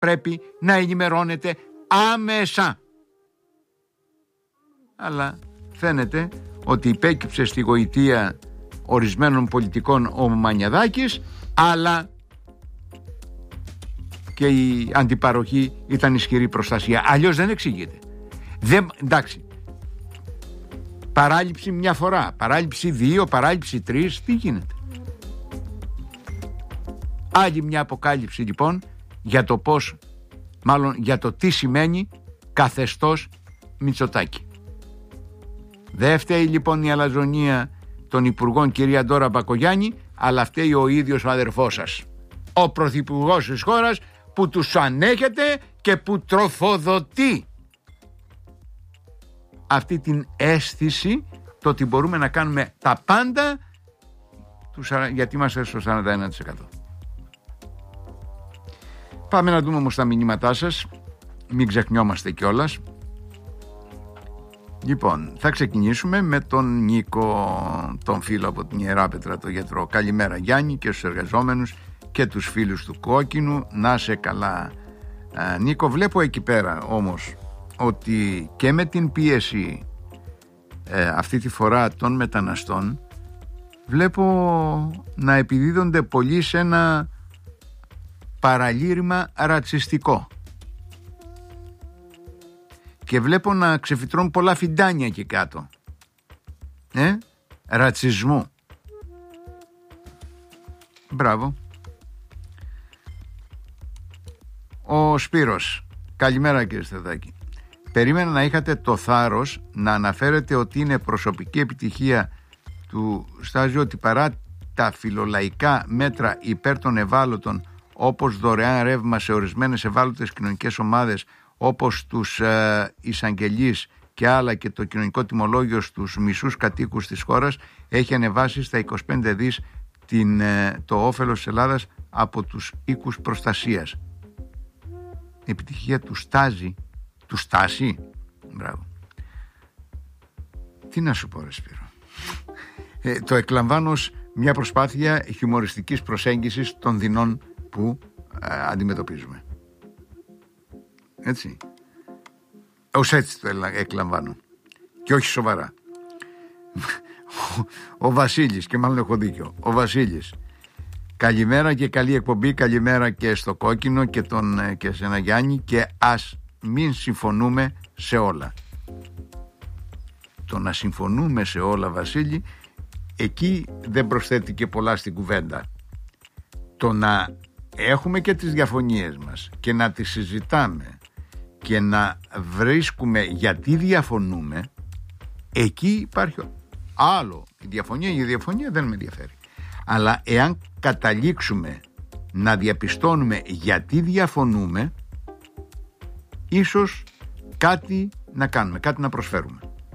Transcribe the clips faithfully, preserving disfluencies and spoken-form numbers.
πρέπει να ενημερώνεται άμεσα. Αλλά φαίνεται ότι υπέκυψε στη γοητεία ορισμένων πολιτικών ο Μανιαδάκης, αλλά και η αντιπαροχή ήταν ισχυρή προστασία. Αλλιώς δεν εξηγείται. Δεν, εντάξει, παράληψη μια φορά, παράληψη δύο, παράληψη τρεις, τι γίνεται? Άλλη μια αποκάλυψη λοιπόν για το πώς, μάλλον για το τι σημαίνει καθεστώς Μητσοτάκη. Δεν φταίει λοιπόν η αλαζονία των υπουργών κυρία Ντόρα Μπακογιάννη, αλλά φταίει ο ίδιος ο αδερφός σας, ο πρωθυπουργός της χώρας, που τους ανέχεται και που τροφοδοτεί αυτή την αίσθηση το ότι μπορούμε να κάνουμε τα πάντα, γιατί είμαστε στο σαράντα ένα τοις εκατό. Πάμε να δούμε όμως τα μηνύματά σας, μην ξεχνιόμαστε κιόλας. Λοιπόν, θα ξεκινήσουμε με τον Νίκο, τον φίλο από την Ιεράπετρα, τον γιατρό. Καλημέρα Γιάννη και στους εργαζόμενους και τους φίλους του Κόκκινου, να σε καλά. Α, Νίκο, βλέπω εκεί πέρα όμως ότι και με την πίεση ε, αυτή τη φορά των μεταναστών, βλέπω να επιδίδονται πολύ σε ένα παραλήρημα ρατσιστικό. Και βλέπω να ξεφυτρώνουν πολλά φιντάνια εκεί κάτω. Ε, ρατσισμού. Μπράβο. Ο Σπύρος. Καλημέρα κύριε Στεδάκη. Περίμενα να είχατε το θάρρος να αναφέρετε ότι είναι προσωπική επιτυχία του Στάζη ότι παρά τα φιλολαϊκά μέτρα υπέρ των ευάλωτων, όπως δωρεάν ρεύμα σε ορισμένες ευάλωτες κοινωνικές ομάδες, όπως τους ε, εισαγγελείς και άλλα, και το κοινωνικό τιμολόγιο στους μισούς κατοίκους της χώρας έχει ανεβάσει στα είκοσι πέντε δις την, ε, το όφελος της Ελλάδας από τους οίκους προστασίας. Επιτυχία του Στάζη. Του Στάση. Μπράβο. Τι να σου πω ρε Σπύρο. Ε, το εκλαμβάνω ως μια προσπάθεια χιουμοριστικής προσέγγισης των δεινών που ε, αντιμετωπίζουμε. Έτσι. Ως έτσι το εκλαμβάνω. Και όχι σοβαρά. Ο, ο Βασίλης, και μάλλον έχω δίκιο, ο Βασίλης. Καλημέρα και καλή εκπομπή. Καλημέρα και στο Κόκκινο και, τον, και σε ένα Γιάννη. Και ας μην συμφωνούμε σε όλα. Το να συμφωνούμε σε όλα, Βασίλη, εκεί δεν προσθέτει και πολλά στην κουβέντα. Το να έχουμε και τις διαφωνίες μας και να τις συζητάμε και να βρίσκουμε γιατί διαφωνούμε, εκεί υπάρχει άλλο. Η διαφωνία, η διαφωνία δεν με ενδιαφέρει. Αλλά εάν καταλήξουμε να διαπιστώνουμε γιατί διαφωνούμε, ίσως κάτι να κάνουμε, κάτι να προσφέρουμε.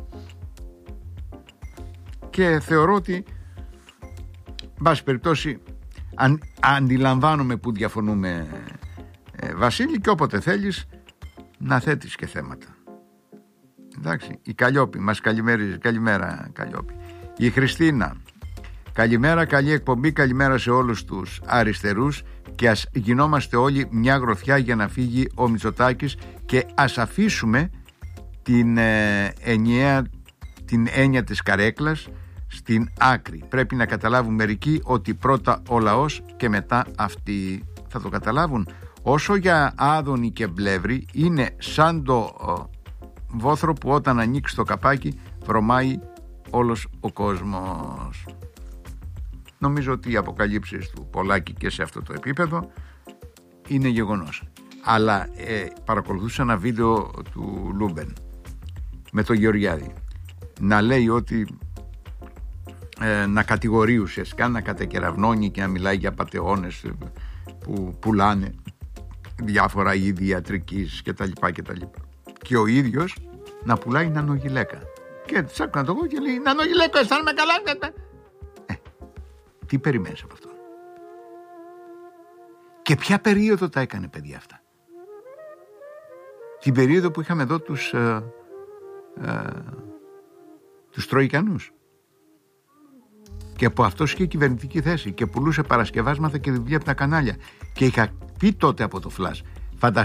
Και θεωρώ ότι, μπάση περιπτώσει, αν, αντιλαμβάνομαι που διαφωνούμε, ε, Βασίλη, και όποτε θέλεις να θέτεις και θέματα. Εντάξει, η Καλλιόπη μας καλημερίζει. Καλημέρα Καλλιόπη. Η Χριστίνα. Καλημέρα, καλή εκπομπή, καλημέρα σε όλους τους αριστερούς και ας γινόμαστε όλοι μια γροθιά για να φύγει ο Μητσοτάκης και ας αφήσουμε την, ε, ενιαία, την έννοια της καρέκλας στην άκρη. Πρέπει να καταλάβουν μερικοί ότι πρώτα ο λαός και μετά αυτοί. Θα το καταλάβουν. Όσο για άδωνη και μπλεύρη, είναι σαν το ε, βόθρο που όταν ανοίξει το καπάκι βρωμάει όλος ο κόσμος. Νομίζω ότι οι αποκαλύψεις του Πολάκη και σε αυτό το επίπεδο είναι γεγονός. Αλλά ε, παρακολουθούσα ένα βίντεο του Λούμπεν με τον Γεωργιάδη να λέει ότι ε, να κατηγορεί ουσιαστικά, να κατακεραυνώνει και να μιλάει για πατεώνες που πουλάνε διάφορα είδη ιατρικής κτλ. κτλ. Και ο ίδιος να πουλάει νανογυλαίκα. Και της άκουνα το εγώ και λέει νανογυλαίκα, αισθάνομαι καλά. Ε, τι περιμένεις από αυτό? Και ποια περίοδο τα έκανε, παιδιά, αυτά? Την περίοδο που είχαμε εδώ τους ε, ε, τους Τροϊκανούς. Και από αυτός είχε κυβερνητική θέση και πουλούσε παρασκευάσματα και βιβλία από τα κανάλια. Και είχα πει τότε από το Φλας,